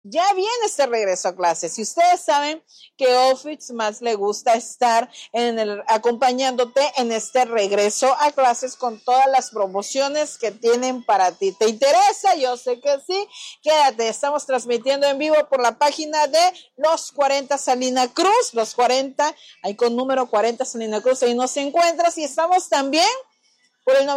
Ya viene este regreso a clases y ustedes saben que Office Max le gusta estar acompañándote en este regreso a clases con todas las promociones que tienen para ti. ¿Te interesa? Yo sé que sí. Quédate, estamos transmitiendo en vivo por la página de Los 40 Salina Cruz, Los 40, ahí con número 40 Salina Cruz, ahí nos encuentras y estamos también por el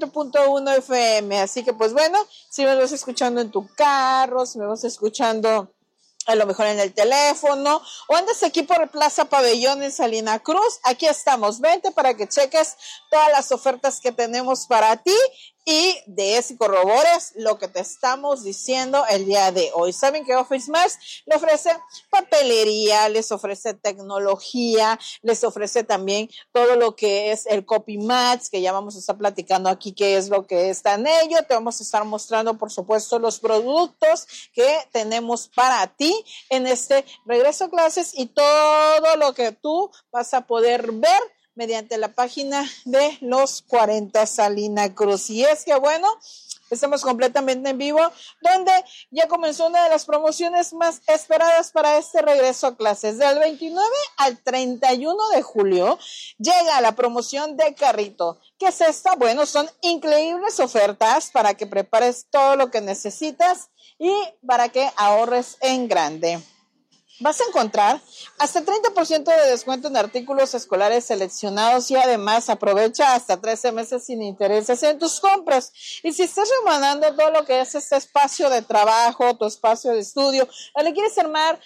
97.1 FM, así que pues bueno, si me vas escuchando en tu carro, si me vas escuchando a lo mejor en el teléfono, o andas aquí por Plaza Pabellón en Salina Cruz, aquí estamos, vente para que cheques todas las ofertas que tenemos para ti y de eso corrobores lo que te estamos diciendo el día de hoy. Saben que Office Max le ofrece papelería, les ofrece tecnología, les ofrece también todo lo que es el Copy Max, que ya vamos a estar platicando aquí qué es lo que está en ello. Te vamos a estar mostrando, por supuesto, los productos que tenemos para ti en este regreso a clases y todo lo que tú vas a poder ver mediante la página de Los 40 Salina Cruz. Y es que bueno, estamos completamente en vivo, donde ya comenzó una de las promociones más esperadas para este regreso a clases. Del 29 al 31 de julio llega la promoción de carrito. ¿Qué es esta? Bueno, son increíbles ofertas para que prepares todo lo que necesitas y para que ahorres en grande. Vas a encontrar hasta 30% de descuento en artículos escolares seleccionados y además aprovecha hasta 13 meses sin intereses en tus compras. Y si estás remodelando todo lo que es este espacio de trabajo, tu espacio de estudio, o le quieres armar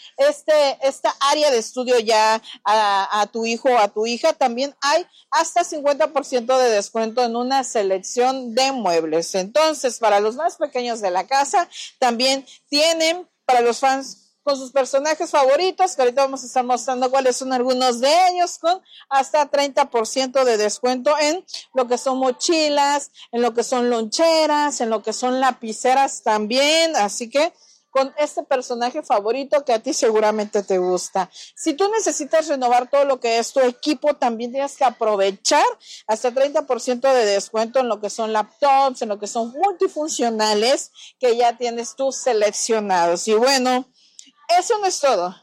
esta área de estudio ya a tu hijo o a tu hija, también hay hasta 50% de descuento en una selección de muebles. Entonces, para los más pequeños de la casa, también tienen para los fans con sus personajes favoritos, que ahorita vamos a estar mostrando cuáles son algunos de ellos, con hasta 30% de descuento en lo que son mochilas, en lo que son loncheras, en lo que son lapiceras también, así que con este personaje favorito que a ti seguramente te gusta. Si tú necesitas renovar todo lo que es tu equipo, también tienes que aprovechar hasta 30% de descuento en lo que son laptops, en lo que son multifuncionales, que ya tienes tú seleccionados. Y bueno, eso no es todo.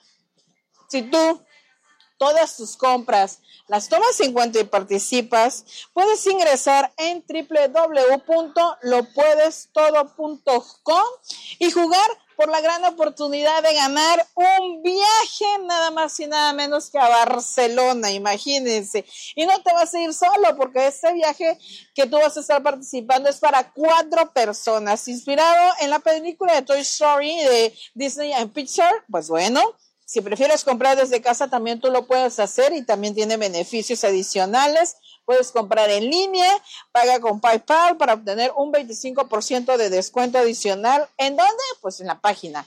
Si tú todas tus compras las tomas en cuenta y participas, puedes ingresar en www.lopuedestodo.com y jugar por la gran oportunidad de ganar un viaje nada más y nada menos que a Barcelona, imagínense. Y no te vas a ir solo, porque este viaje que tú vas a estar participando es para 4 personas, inspirado en la película de Toy Story de Disney and Pixar. Pues bueno, si prefieres comprar desde casa, también tú lo puedes hacer y también tiene beneficios adicionales. Puedes comprar en línea, paga con PayPal para obtener un 25% de descuento adicional. ¿En dónde? Pues en la página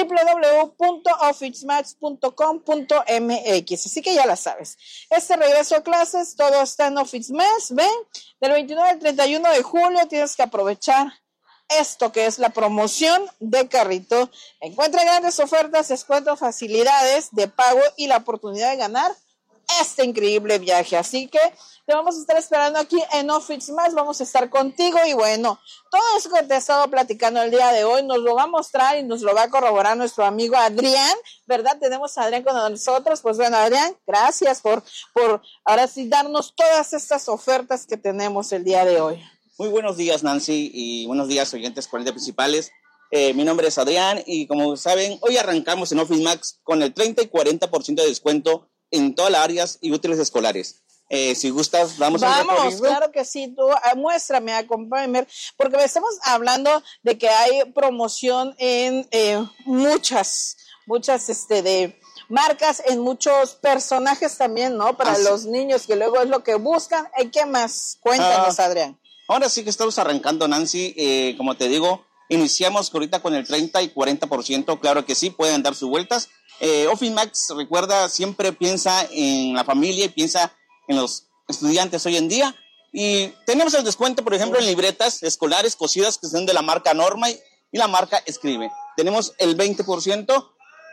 www.officemax.com.mx. Así que ya la sabes. Este regreso a clases, todo está en Office Max. Ven, del 29 al 31 de julio tienes que aprovechar esto que es la promoción de carrito. Encuentra grandes ofertas, descuentos, facilidades de pago y la oportunidad de ganar este increíble viaje. Así que te vamos a estar esperando aquí en Office Max, vamos a estar contigo y bueno, todo eso que te he estado platicando el día de hoy nos lo va a mostrar y nos lo va a corroborar nuestro amigo Adrián, ¿verdad? Tenemos a Adrián con nosotros. Pues bueno, Adrián, gracias por ahora sí darnos todas estas ofertas que tenemos el día de hoy. Muy buenos días, Nancy, y buenos días, oyentes 40 principales. Mi nombre es Adrián y como saben, hoy arrancamos en Office Max con el 30 y 40% de descuento en todas las áreas y útiles escolares. Si gustas, vamos al recorrido. Claro que sí, tú muéstrame, acompáñame, porque estamos hablando de que hay promoción en muchas de marcas, en muchos personajes también, ¿no? Para los niños, que luego es lo que buscan. ¿Qué más? Cuéntanos, Adrián. Ahora sí que estamos arrancando, Nancy. Como te digo, iniciamos ahorita con el 30 y 40%. Claro que sí, pueden dar sus vueltas. Office Max, recuerda, siempre piensa en la familia y piensa en los estudiantes hoy en día. Y tenemos el descuento, por ejemplo, en libretas escolares cosidas que son de la marca Norma y la marca Escribe. Tenemos el 20%.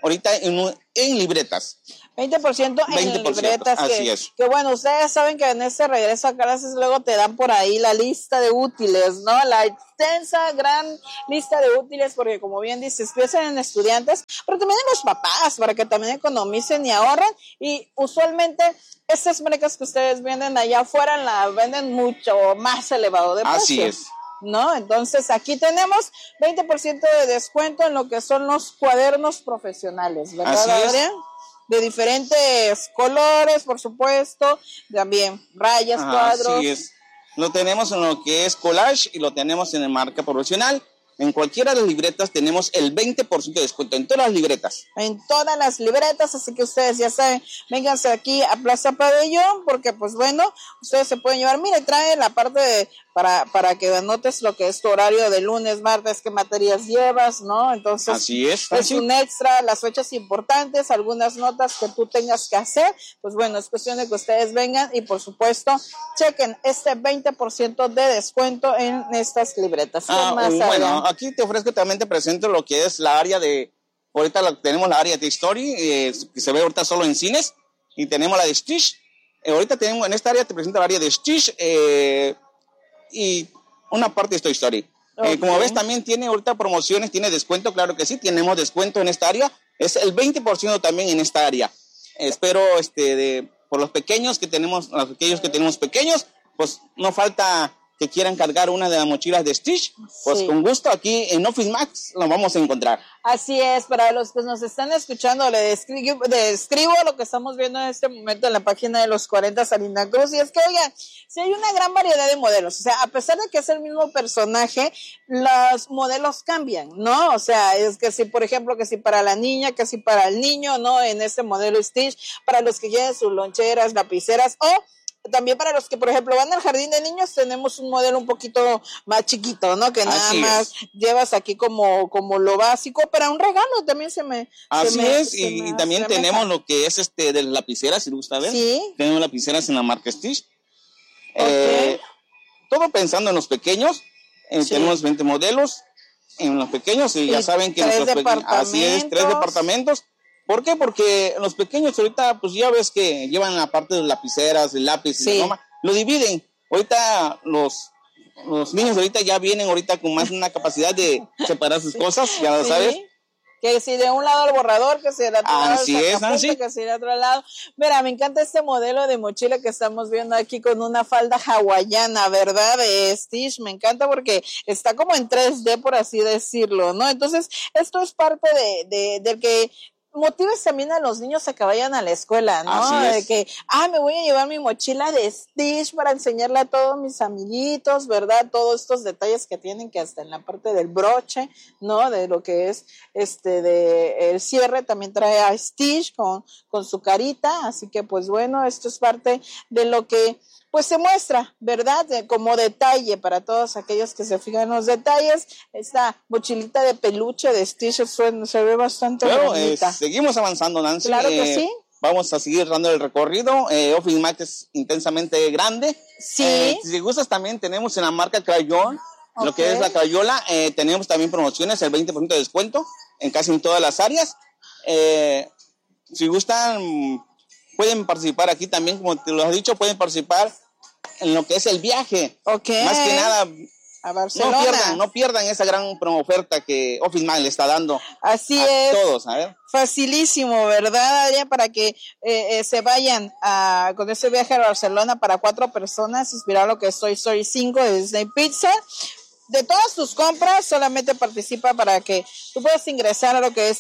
ahorita en libretas. 20% en 20%, libretas. así es. Que bueno, ustedes saben que en este regreso a clases luego te dan por ahí la lista de útiles, ¿no? La extensa, gran lista de útiles, porque como bien dices, piensan en estudiantes, pero también en los papás, para que también economicen y ahorren. Y usualmente estas marcas que ustedes venden allá afuera las venden mucho más elevado de precio. Así es. ¿No? Entonces aquí tenemos 20% de descuento en lo que son los cuadernos profesionales, ¿verdad, Así Adrián? De diferentes colores, por supuesto, también rayas, cuadros. Así es. Lo tenemos en lo que es collage y lo tenemos en el marca profesional. En cualquiera de las libretas tenemos el 20% de descuento, en todas las libretas. En todas las libretas, así que ustedes ya saben, vénganse aquí a Plaza Pabellón, porque pues bueno, ustedes se pueden llevar, mire, trae la parte de, para que anotes lo que es tu horario de lunes, martes, qué materias llevas, ¿no? Entonces, así es un extra, las fechas importantes, algunas notas que tú tengas que hacer, pues bueno, es cuestión de que ustedes vengan y por supuesto, chequen este 20% de descuento en estas libretas. Bueno, aquí te ofrezco también, te presento lo que es la área de, ahorita tenemos la área de Story, que se ve ahorita solo en cines, y tenemos la de Stitch. Ahorita tenemos, en esta área te presento la área de Stitch, y una parte de Toy Story. Okay. Como ves, también tiene ahorita promociones, tiene descuento, claro que sí, tenemos descuento en esta área, es el 20% también en esta área. Espero, por los pequeños que tenemos, aquellos que tenemos pequeños, pues no falta que quieran cargar una de las mochilas de Stitch, pues sí, con gusto aquí en Office Max lo vamos a encontrar. Así es, para los que nos están escuchando, le describo lo que estamos viendo en este momento en la página de los 40 Salina Cruz, y es que, oigan, sí hay una gran variedad de modelos, o sea, a pesar de que es el mismo personaje, los modelos cambian, ¿no? O sea, es que si, por ejemplo, que si para la niña, que si para el niño, ¿no? En este modelo Stitch, para los que lleven sus loncheras, lapiceras, o también para los que, por ejemplo, van al jardín de niños, tenemos un modelo un poquito más chiquito, ¿no? Que nada más llevas aquí como lo básico, pero un regalo también y también tenemos lo que es de las lapiceras, si le gusta ver. Sí. Tenemos lapiceras en la marca Stitch. Okay. Todo pensando en los pequeños. Sí. Tenemos 20 modelos en los pequeños y ya saben que así es, 3 departamentos. ¿Por qué? Porque los pequeños ahorita, pues ya ves que llevan la parte de las lapiceras, el lápiz y la goma, lo dividen. Ahorita los niños ahorita ya vienen ahorita con más una capacidad de separar sus cosas, ya lo sabes. Que si de un lado el borrador, que si del otro lado el sacapunta, que si del otro lado. Mira, me encanta este modelo de mochila que estamos viendo aquí con una falda hawaiana, ¿verdad? De Stitch, me encanta porque está como en 3D, por así decirlo, ¿no? Entonces, esto es parte del que motives también a los niños a que vayan a la escuela, ¿no? De que, me voy a llevar mi mochila de Stitch para enseñarle a todos mis amiguitos, ¿verdad? Todos estos detalles que tienen, que hasta en la parte del broche, ¿no? De lo que es, de el cierre también trae a Stitch con su carita, así que pues bueno, esto es parte de lo que pues se muestra, ¿verdad? Como detalle para todos aquellos que se fijan en los detalles. Esta mochilita de peluche de Stitch se ve bastante bonita. Seguimos avanzando, Nancy. Claro que sí. Vamos a seguir dando el recorrido. Office Max es intensamente grande. Sí. Si gustas, también tenemos en la marca Crayon, lo que es la Crayola. Tenemos también promociones, el 20% de descuento en casi en todas las áreas. Si gustan, pueden participar aquí también, como te lo has dicho, pueden participar en lo que es el viaje. Okay. Más que nada, a Barcelona. No pierdan esa gran promo oferta que Office Max le está dando. Así es. Todos, a ver. Facilísimo, ¿verdad, Adrián? Para que se vayan con ese viaje a Barcelona para 4 personas, inspirado lo que es Toy Story 5 de Disney Pixar. De todas tus compras, solamente participa para que tú puedas ingresar a lo que es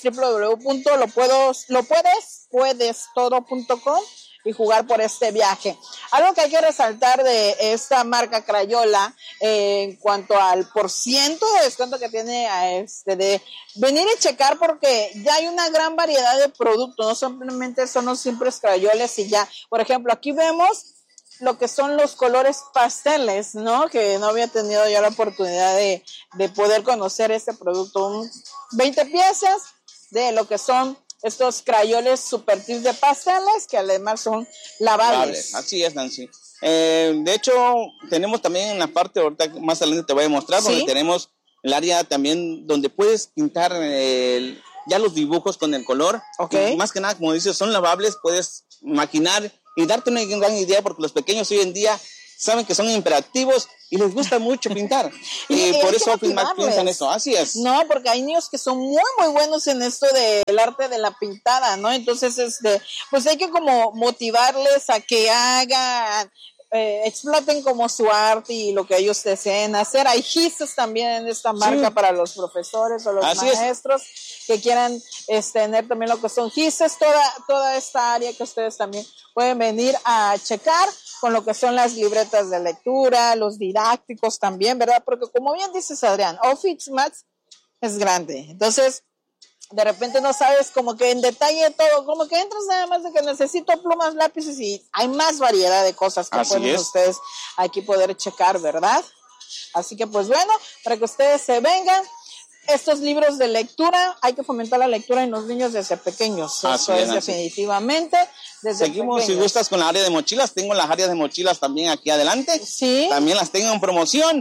www.lopuedestodo.com y jugar por este viaje. Algo que hay que resaltar de esta marca Crayola, en cuanto al % de descuento que tiene de venir y checar, porque ya hay una gran variedad de productos, no simplemente son los simples crayoles y ya. Por ejemplo, aquí vemos lo que son los colores pasteles, ¿no? Que no había tenido yo la oportunidad de poder conocer este producto. 20 piezas de lo que son estos crayoles super tips de pasteles, que además son lavables. Así es, Nancy. De hecho, tenemos también en la parte, ahorita más adelante te voy a mostrar, donde tenemos el área también donde puedes pintar ya los dibujos con el color, más que nada, como dices, son lavables, puedes maquinar y darte una gran idea, porque los pequeños hoy en día saben que son imperativos y les gusta mucho pintar. y por eso OfficeMax piensa en eso, así es. No, porque hay niños que son muy, muy buenos en esto del arte de la pintada, ¿no? Entonces, pues hay que como motivarles a que hagan, exploten como su arte y lo que ellos deseen hacer. Hay gistes también en esta marca para los profesores o los maestros que quieran tener también lo que son gistes, toda esta área que ustedes también pueden venir a checar con lo que son las libretas de lectura, los didácticos también, ¿verdad? Porque como bien dices, Adrián, OfficeMax es grande, entonces de repente no sabes como que en detalle todo, como que entras nada más de que necesito plumas, lápices y hay más variedad de cosas que pueden ustedes aquí poder checar, ¿verdad? Así que pues bueno, para que ustedes se vengan, estos libros de lectura, hay que fomentar la lectura en los niños desde pequeños. Eso es definitivamente. Seguimos, si gustas, con la área de mochilas. Tengo las áreas de mochilas también aquí adelante. Sí. También las tengo en promoción.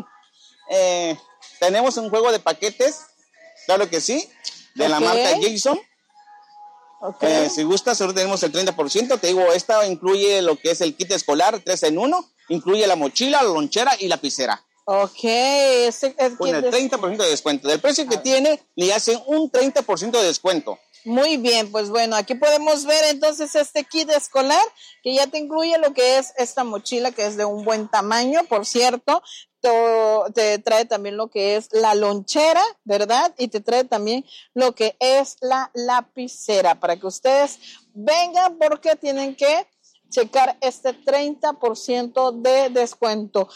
Tenemos un juego de paquetes, claro que sí, de la marca Jason. Si gustas, ahora tenemos el 30%. Te digo, esta incluye lo que es el kit escolar 3 en 1. Incluye la mochila, la lonchera y lapicera. Con el 30% de descuento. Del precio que tiene, le hacen un 30% de descuento. Muy bien, pues bueno, aquí podemos ver entonces este kit escolar que ya te incluye lo que es esta mochila, que es de un buen tamaño, por cierto. Te trae también lo que es la lonchera, ¿verdad? Y te trae también lo que es la lapicera, para que ustedes vengan, porque tienen que checar este 30% de descuento.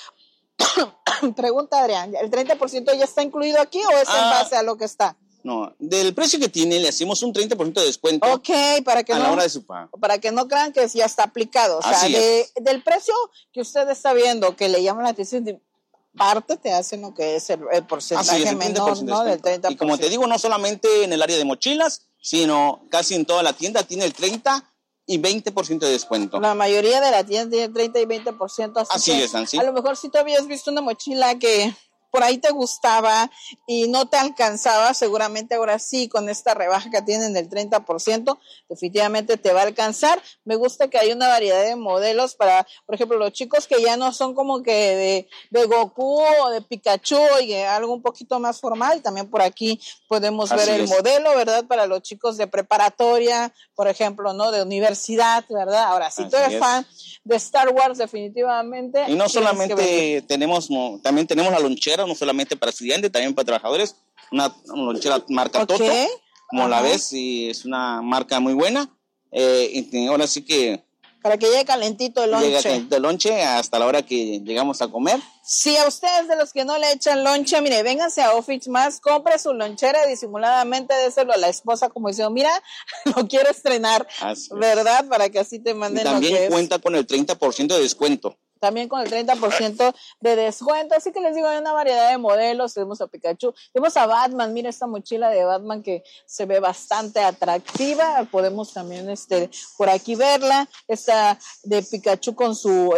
Pregunta, Adrián, ¿el 30% ya está incluido aquí o es en base a lo que está? No, del precio que tiene le hacemos un 30% de descuento. Para que la hora de su pago. Para que no crean que ya está aplicado. O sea, del precio que usted está viendo que le llama la atención, parte te hacen lo que es el porcentaje menor, ¿no? Del 30%. Y como te digo, no solamente en el área de mochilas, sino casi en toda la tienda tiene el 30% y 20% de descuento. La mayoría de la tienda tiene 30 y 20%. Así es, Nancy. A lo mejor si tú habías visto una mochila que por ahí te gustaba y no te alcanzaba, seguramente ahora sí, con esta rebaja que tienen del 30%, definitivamente te va a alcanzar. Me gusta que hay una variedad de modelos para, por ejemplo, los chicos que ya no son como que de Goku o de Pikachu y algo un poquito más formal. También por aquí podemos ver el modelo, ¿verdad? Para los chicos de preparatoria, por ejemplo, ¿no? De universidad, ¿verdad? Ahora, si tú eres fan de Star Wars, definitivamente. Y no solamente también tenemos la lonchera, no solamente para estudiantes, también para trabajadores, una lonchera marca Toto, como la ves, y es una marca muy buena, y ahora sí que para que llegue calentito el lonche. Llega calentito el lonche hasta la hora que llegamos a comer. Si a ustedes de los que no le echan lonche, mire, vénganse a OfficeMax, compre su lonchera y disimuladamente déselo a la esposa como diciendo, mira, lo quiero estrenar, ¿verdad? Para que así te manden lo que es. También cuenta con el 30% de descuento. También con el 30% de descuento, así que les digo, hay una variedad de modelos. Tenemos a Pikachu, tenemos a Batman, mira esta mochila de Batman que se ve bastante atractiva, podemos también por aquí verla, esta de Pikachu con su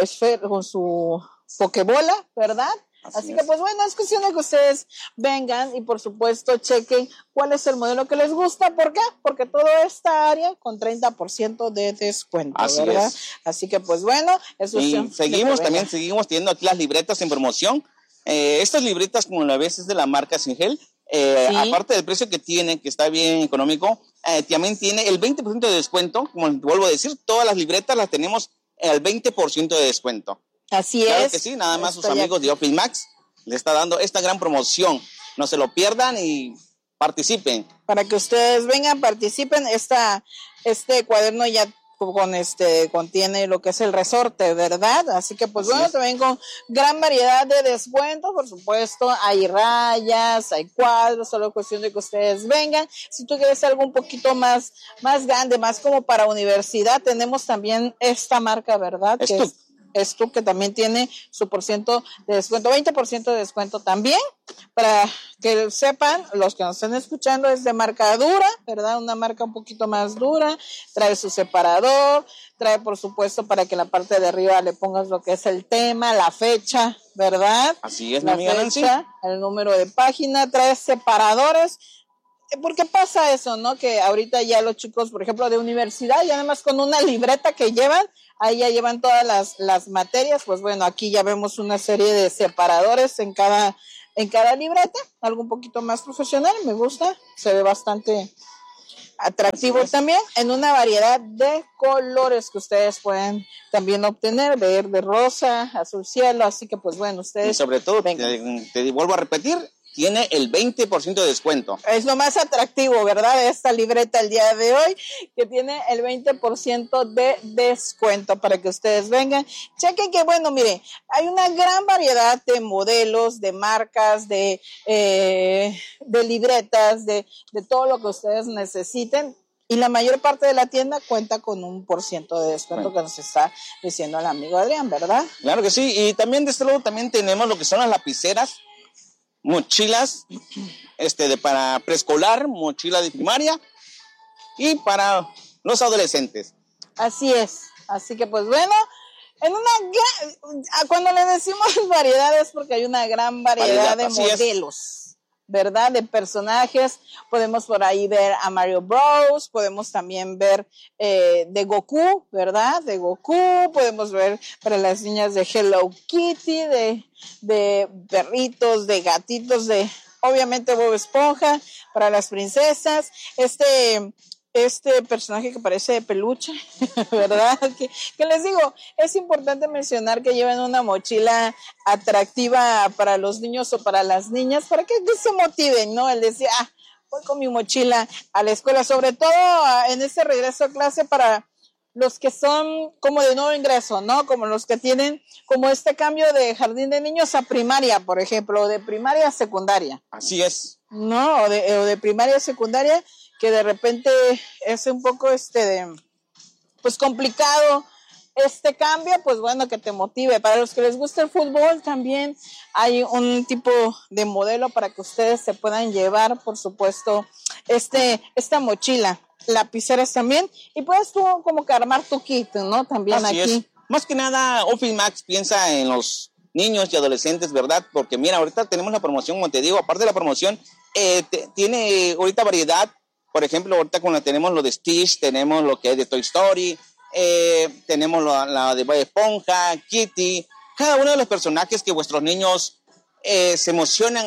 Pokebola, ¿verdad? Así que pues bueno, es cuestión de que ustedes vengan y por supuesto chequen cuál es el modelo que les gusta. ¿Por qué? Porque toda esta área con 30% de descuento, ¿verdad? Así que pues bueno, eso es. Y seguimos teniendo aquí las libretas en promoción. Estas libretas, como la ves, es de la marca Singel. Aparte del precio que tiene, que está bien económico, también tiene el 20% de descuento. Como vuelvo a decir, todas las libretas las tenemos al 20% de descuento. Así claro es. Que sí, nada más sus amigos de OfficeMax le está dando esta gran promoción. No se lo pierdan y participen. Para que ustedes vengan, participen. Este cuaderno ya contiene lo que es el resorte, ¿verdad? Así que pues bueno, también con gran variedad de descuentos, por supuesto, hay rayas, hay cuadros, solo cuestión de que ustedes vengan. Si tú quieres algo un poquito más grande, más como para universidad, tenemos también esta marca, ¿verdad? Esto que también tiene su % de descuento, 20% de descuento también, para que sepan, los que nos están escuchando, es de marca dura, ¿verdad? Una marca un poquito más dura, trae su separador, trae por supuesto para que en la parte de arriba le pongas lo que es el tema, la fecha, ¿verdad? Así es, la fecha, el número de página, trae separadores. porque pasa eso, ¿no? Que ahorita ya los chicos, por ejemplo, de universidad, ya nada más con una libreta que llevan, ahí ya llevan todas las materias. Pues bueno, aquí ya vemos una serie de separadores en cada libreta, algo un poquito más profesional, me gusta, se ve bastante atractivo también, en una variedad de colores que ustedes pueden también obtener, verde, rosa, azul cielo, así que pues bueno, ustedes... Y sobre todo, te vuelvo a repetir, tiene el 20% de descuento. Es lo más atractivo, ¿verdad? Esta libreta el día de hoy, que tiene el 20% de descuento para que ustedes vengan. Chequen que, bueno, miren, hay una gran variedad de modelos, de marcas, de libretas, de todo lo que ustedes necesiten. Y la mayor parte de la tienda cuenta con un % de descuento que nos está diciendo el amigo Adrián, ¿verdad? Claro que sí. Y también de este lado también tenemos lo que son las lapiceras, mochilas para preescolar, mochila de primaria y para los adolescentes. Así es. Así que pues bueno, cuando le decimos variedades porque hay una gran variedad de modelos, ¿verdad? De personajes. Podemos por ahí ver a Mario Bros, podemos también ver de Goku, ¿verdad? De Goku, podemos ver para las niñas de Hello Kitty, de perritos, de gatitos, de obviamente Bob Esponja, para las princesas, este personaje que parece de peluche, ¿verdad? Que les digo, es importante mencionar que lleven una mochila atractiva para los niños o para las niñas, para que se motiven, ¿no? El decir, voy con mi mochila a la escuela, sobre todo en este regreso a clase para los que son como de nuevo ingreso, ¿no? Como los que tienen como este cambio de jardín de niños a primaria, por ejemplo, o de primaria a secundaria. Así es. No, o de primaria a secundaria, que de repente es un poco pues complicado este cambio, pues bueno, que te motive. Para los que les gusta el fútbol también hay un tipo de modelo para que ustedes se puedan llevar, por supuesto, esta mochila, lapiceras también, y puedes tú como que armar tu kit, ¿no? También así aquí. Es. Más que nada, Office Max piensa en los niños y adolescentes, ¿verdad? Porque mira, ahorita tenemos la promoción, como te digo, aparte de la promoción, tiene ahorita variedad. Por ejemplo, ahorita cuando tenemos lo de Stitch, tenemos lo que es de Toy Story, tenemos la de Bob Esponja, Kitty, cada uno de los personajes que vuestros niños se emocionan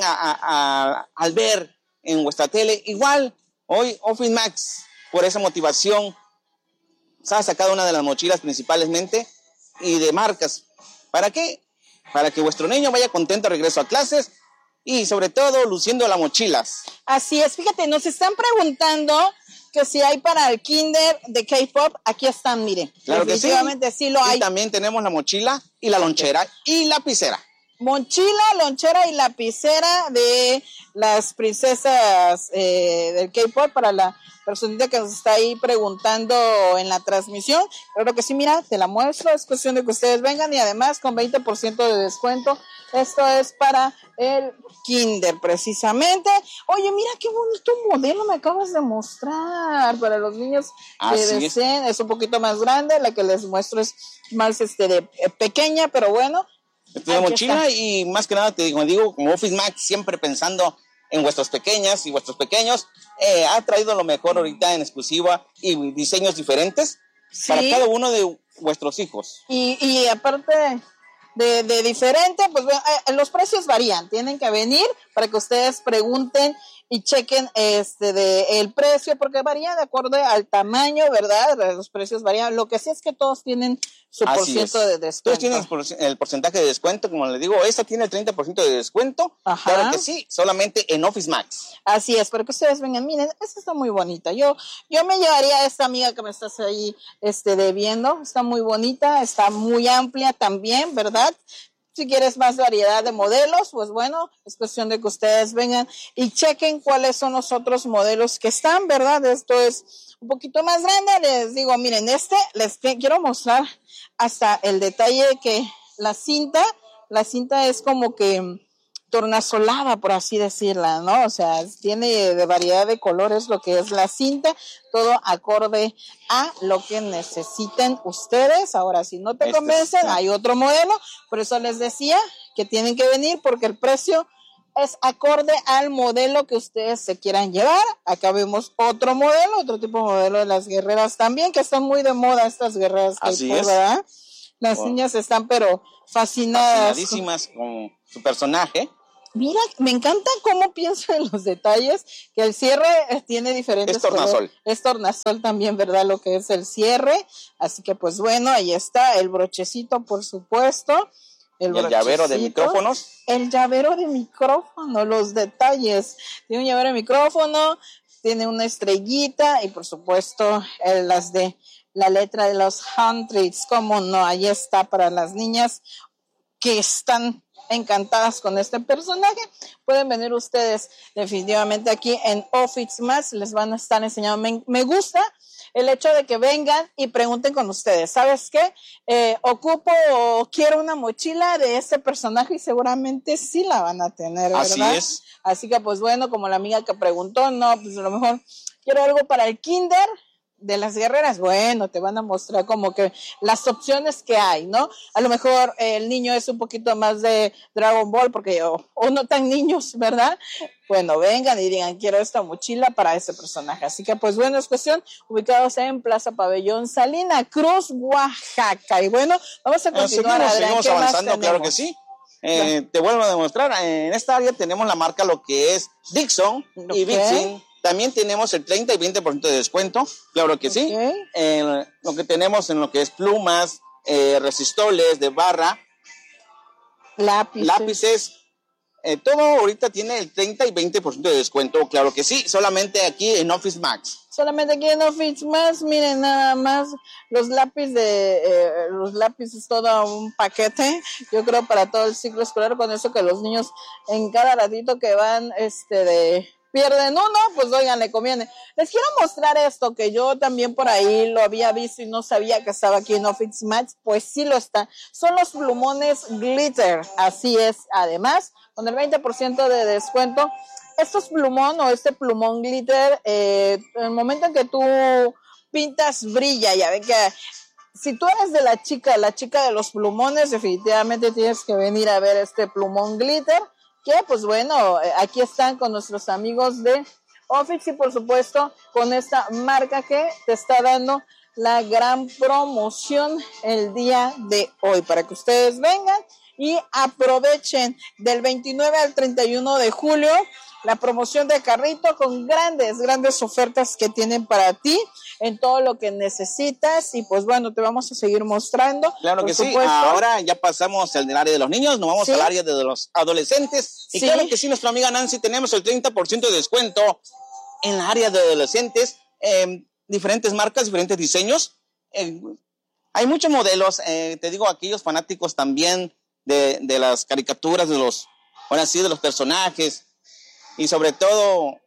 al ver en vuestra tele. Igual, hoy Office Max, por esa motivación, se ha sacado una de las mochilas principalmente y de marcas. ¿Para qué? Para que vuestro niño vaya contento a regreso a clases y sobre todo luciendo las mochilas. Así es, fíjate, nos están preguntando que si hay para el kinder de K-pop. Aquí están, miren. Claro que sí. Definitivamente sí lo hay. Y también tenemos la mochila y la lonchera y lapicera. Mochila, lonchera y lapicera de las princesas del K-pop para la personita que nos está ahí preguntando en la transmisión. Claro que sí, mira, te la muestro, es cuestión de que ustedes vengan y además con 20% de descuento. Esto es para el kinder precisamente. Oye, mira qué bonito modelo me acabas de mostrar para los niños que deseen. Es un poquito más grande, la que les muestro es más pequeña, pero bueno. De mochila y más que nada te digo, como Office Max, siempre pensando en vuestras pequeñas y vuestros pequeños, ha traído lo mejor ahorita en exclusiva y diseños diferentes para cada uno de vuestros hijos. Y aparte de diferente, pues los precios varían, tienen que venir para que ustedes pregunten y chequen el precio, porque varía de acuerdo al tamaño, ¿verdad? Los precios varían. Lo que sí es que todos tienen su % de descuento. Todos tienen el porcentaje de descuento, como les digo, esta tiene el 30% de descuento. Ajá. Claro que sí, solamente en Office Max. Así es, para que ustedes vengan, miren, esta está muy bonita. Yo me llevaría a esta amiga que me estás ahí viendo, está muy bonita, está muy amplia también, ¿verdad? Si quieres más variedad de modelos, pues bueno, es cuestión de que ustedes vengan y chequen cuáles son los otros modelos que están, ¿verdad? Esto es un poquito más grande. Les digo, miren, les quiero mostrar hasta el detalle que la cinta es como que tornasolada, por así decirla, ¿no? O sea, tiene de variedad de colores lo que es la cinta, todo acorde a lo que necesiten ustedes. Ahora, si no te convencen, hay otro modelo, por eso les decía que tienen que venir, porque el precio es acorde al modelo que ustedes se quieran llevar. Acá vemos otro modelo, otro tipo de modelo de las guerreras también, que están muy de moda estas guerreras. Así es. ¿Verdad? Las niñas están pero fascinadas. Fascinadísimas con su personaje. Mira, me encanta cómo piensa en los detalles, que el cierre tiene diferentes Es tornasol. colores. Es tornasol también, ¿verdad? Lo que es el cierre. Así que pues bueno, ahí está el brochecito, por supuesto. El llavero de micrófonos. El llavero de micrófono, los detalles. Tiene un llavero de micrófono, tiene una estrellita y por supuesto las de la letra de los hundreds. Cómo no, ahí está para las niñas que están encantadas con este personaje. Pueden venir ustedes definitivamente aquí en Outfits Más, les van a estar enseñando. Me gusta el hecho de que vengan y pregunten con ustedes, ¿sabes qué? Ocupo o quiero una mochila de este personaje y seguramente sí la van a tener, ¿verdad? Así es. Así que pues bueno, como la amiga que preguntó, no, pues a lo mejor quiero algo para el kinder de las guerreras, bueno, te van a mostrar como que las opciones que hay, ¿no? A lo mejor el niño es un poquito más de Dragon Ball, porque o no tan niños, ¿verdad? Bueno, vengan y digan, quiero esta mochila para ese personaje. Así que, pues bueno, es cuestión, ubicados en Plaza Pabellón Salina Cruz, Oaxaca. Y bueno, vamos a continuar, Adrián. Seguimos avanzando, claro que sí. Te vuelvo a demostrar, en esta área tenemos la marca lo que es Dixon y Vixen. También tenemos el 30 y 20% de descuento, claro que sí. Lo que tenemos en lo que es plumas, resistoles de barra, lápices, todo ahorita tiene el 30 y 20% de descuento, claro que sí, solamente aquí en Office Max. Solamente aquí en Office Max, miren nada más los lápices, todo un paquete, yo creo para todo el ciclo escolar, con eso que los niños en cada ratito que van pierden uno, pues oigan, le conviene. Les quiero mostrar esto, que yo también por ahí lo había visto y no sabía que estaba aquí en Office Max, pues sí lo está. Son los plumones glitter, así es. Además, con el 20% de descuento, estos plumón o este plumón glitter, en el momento en que tú pintas, brilla. Ya ven que si tú eres de la chica de los plumones, definitivamente tienes que venir a ver este plumón glitter. Que pues bueno, aquí están con nuestros amigos de Office y por supuesto con esta marca que te está dando la gran promoción el día de hoy para que ustedes vengan y aprovechen del 29 al 31 de julio la promoción de carrito con grandes ofertas que tienen para ti en todo lo que necesitas y pues bueno, te vamos a seguir mostrando. Claro que sí, ahora ya pasamos del área de los niños, nos vamos al área de los adolescentes y claro que sí, nuestra amiga Nancy, tenemos el 30% de descuento en la área de adolescentes, diferentes marcas, diferentes diseños, hay muchos modelos, te digo, aquellos fanáticos también de las caricaturas, de los personajes y sobre todo...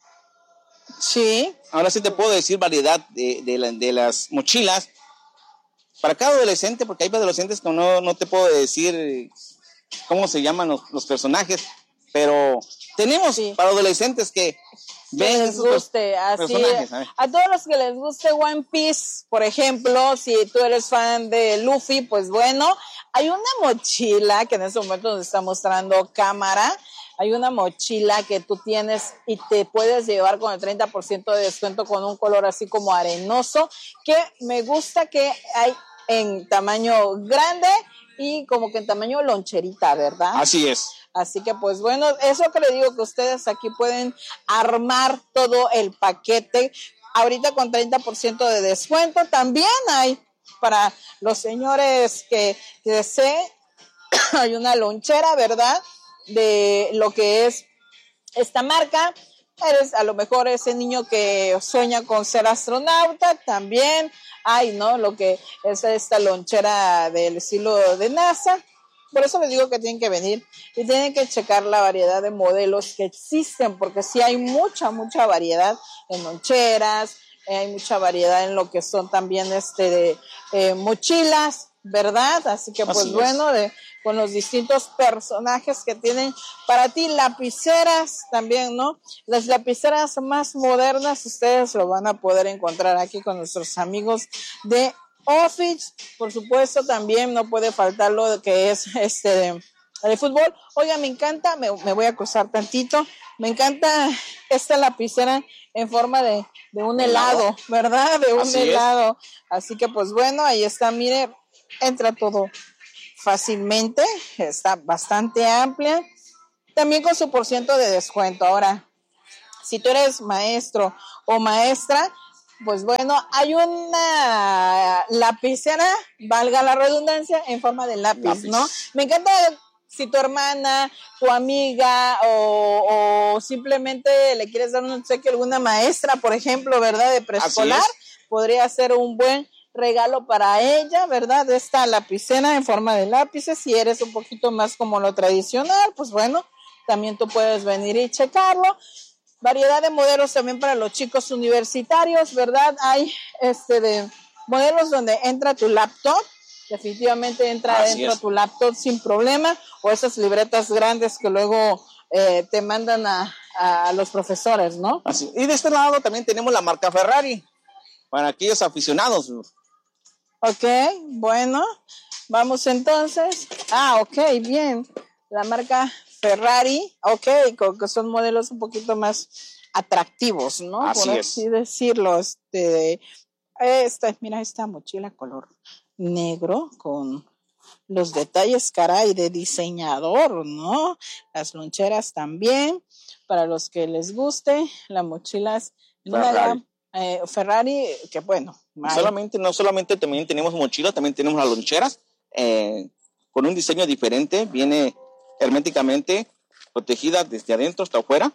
Sí. Ahora sí te puedo decir variedad de las mochilas para cada adolescente, porque hay adolescentes que no te puedo decir cómo se llaman los personajes, pero tenemos para adolescentes que ven les guste, así a todos los que les guste One Piece, por ejemplo, si tú eres fan de Luffy, pues bueno, hay una mochila que en este momento nos está mostrando cámara. Hay una mochila que tú tienes y te puedes llevar con el 30% de descuento con un color así como arenoso, que me gusta que hay en tamaño grande y como que en tamaño loncherita, ¿verdad? Así es. Así que pues bueno, eso que le digo que ustedes aquí pueden armar todo el paquete. Ahorita con 30% de descuento también hay para los señores que deseen, hay una lonchera, ¿verdad? De lo que es esta marca. Eres a lo mejor ese niño que sueña con ser astronauta, también hay, ¿no? Lo que es esta lonchera del estilo de NASA. Por eso les digo que tienen que venir y tienen que checar la variedad de modelos que existen, porque sí hay mucha variedad en loncheras, hay mucha variedad en lo que son también mochilas, ¿verdad? Así que pues bueno, con los distintos personajes que tienen para ti, lapiceras también, ¿no? Las lapiceras más modernas ustedes lo van a poder encontrar aquí con nuestros amigos de Office. Por supuesto también no puede faltar lo que es de fútbol. Oiga, me encanta, me voy a cruzar tantito, me encanta esta lapicera en forma de un helado, ¿verdad? De un Así helado. Así que pues bueno, ahí está, mire, entra todo fácilmente, está bastante amplia, también con su % de descuento. Ahora, si tú eres maestro o maestra, pues bueno, hay una lapicera, valga la redundancia, en forma de lápiz, ¿no? Me encanta si tu hermana, tu amiga o simplemente le quieres dar un obsequio a alguna maestra, por ejemplo, ¿verdad? De preescolar, podría ser un buen regalo para ella, ¿verdad? Esta lapicera en forma de lápices. Si eres un poquito más como lo tradicional, pues bueno, también tú puedes venir y checarlo. Variedad de modelos también para los chicos universitarios, ¿verdad? Hay de modelos donde entra tu laptop, definitivamente entra dentro tu laptop sin problema, o esas libretas grandes que luego te mandan a los profesores, ¿no? Así. Y de este lado también tenemos la marca Ferrari, para aquellos aficionados. Ok, bueno, vamos entonces. Ok, bien. La marca Ferrari, que son modelos un poquito más atractivos, ¿no? Así por así decirlo. Mira, esta mochila color negro con los detalles, caray, de diseñador, ¿no? Las loncheras también, para los que les guste, las mochilas Ferrari, que bueno. No solamente también tenemos mochilas, también tenemos las loncheras, con un diseño diferente, viene herméticamente protegida desde adentro hasta afuera.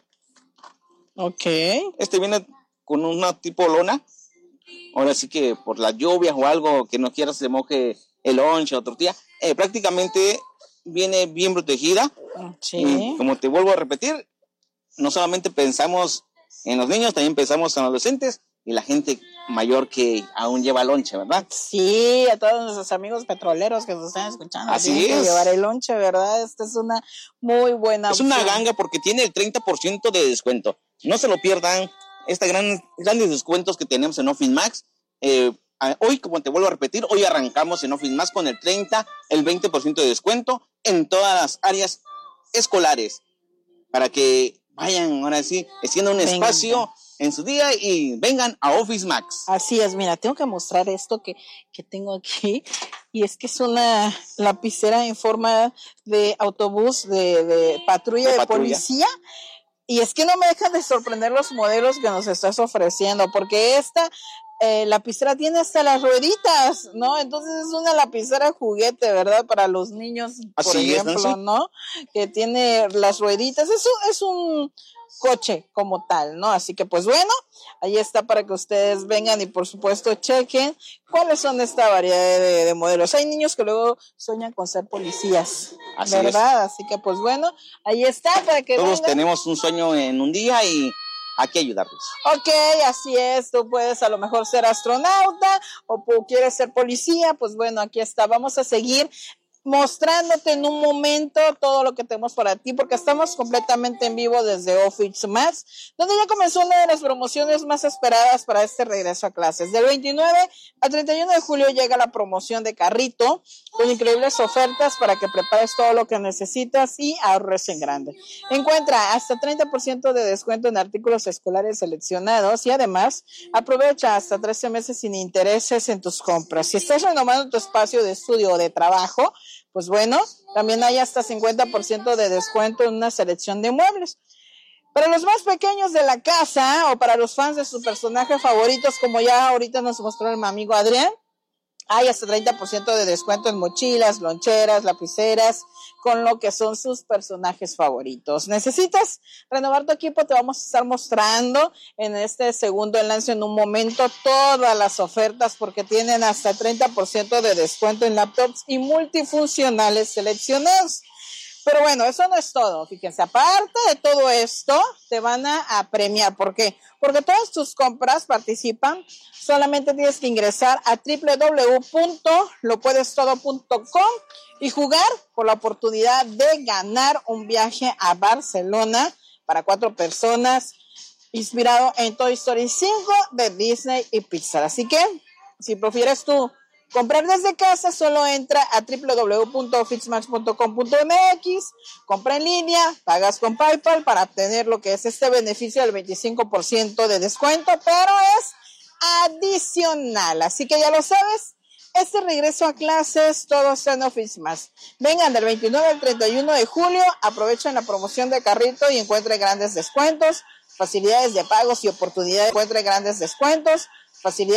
Ok. Viene con una tipo lona. Ahora sí que por la lluvia o algo que no quieras se moje el lonche o tortilla, prácticamente viene bien protegida. Sí. Y como te vuelvo a repetir, no solamente pensamos en los niños, también pensamos en los adolescentes y la gente mayor que aún lleva lonche, ¿verdad? Sí, a todos nuestros amigos petroleros que nos están escuchando. Así es. Llevar el lonche, ¿verdad? Esta es una muy buena opción. Es una ganga porque tiene el 30% de descuento. No se lo pierdan, grandes descuentos que tenemos en Office Max. Hoy, como te vuelvo a repetir, hoy arrancamos en Office Max con el 20% de descuento en todas las áreas escolares, para que vayan, ahora sí, haciendo un espacio en su día y vengan a Office Max. Así es, mira, tengo que mostrar esto que tengo aquí, y es que es una lapicera en forma de autobús de patrulla de policía, y es que no me dejan de sorprender los modelos que nos estás ofreciendo, porque esta lapicera tiene hasta las rueditas, ¿no? Entonces es una lapicera juguete, ¿verdad? Para los niños, por ejemplo, ¿no? Que tiene las rueditas. Eso es un coche como tal, ¿no? Así que pues bueno, ahí está para que ustedes vengan y por supuesto chequen cuáles son esta variedad de modelos. Hay niños que luego sueñan con ser policías, ¿verdad? Así que pues bueno, ahí está para que todos tenemos un sueño en un día y hay que ayudarlos. Ok, así es, tú puedes a lo mejor ser astronauta o quieres ser policía, pues bueno, aquí está. Vamos a seguir mostrándote en un momento todo lo que tenemos para ti, porque estamos completamente en vivo desde Office Max, donde ya comenzó una de las promociones más esperadas para este regreso a clases. Del 29 al 31 de julio llega la promoción de carrito, con increíbles ofertas para que prepares todo lo que necesitas y ahorres en grande. Encuentra hasta 30% de descuento en artículos escolares seleccionados y además aprovecha hasta 13 meses sin intereses en tus compras. Si estás renovando tu espacio de estudio o de trabajo, pues bueno, también hay hasta 50% de descuento en una selección de muebles. Para los más pequeños de la casa o para los fans de sus personajes favoritos, como ya ahorita nos mostró el amigo Adrián, hay hasta 30% de descuento en mochilas, loncheras, lapiceras, con lo que son sus personajes favoritos. ¿Necesitas renovar tu equipo? Te vamos a estar mostrando en este segundo enlace en un momento todas las ofertas, porque tienen hasta 30% de descuento en laptops y multifuncionales seleccionados. Pero bueno, eso no es todo. Fíjense, aparte de todo esto, te van a premiar. ¿Por qué? Porque todas tus compras participan. Solamente tienes que ingresar a www.lopuedestodo.com y jugar por la oportunidad de ganar un viaje a Barcelona para 4 personas, inspirado en Toy Story 5 de Disney y Pixar. Así que, si prefieres tú comprar desde casa, solo entra a www.officemax.com.mx, compra en línea, pagas con PayPal para obtener lo que es este beneficio del 25% de descuento, pero es adicional. Así que ya lo sabes, este regreso a clases, todo está en OfficeMax. Vengan del 29 al 31 de julio, aprovechen la promoción de carrito y encuentren grandes descuentos, facilidades de pagos y oportunidades, encuentren grandes descuentos, facilidades